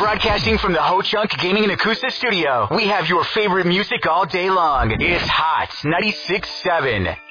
Broadcasting from the Ho Chunk Gaming and Acoustic Studio, we have your favorite music all day long. It's Hot 96.7.